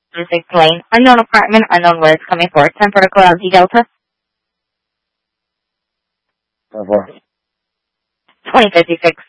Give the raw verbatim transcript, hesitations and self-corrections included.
six Lane. Unknown apartment, unknown words coming for ten Protocol L G Delta. ten four. twenty fifty-six.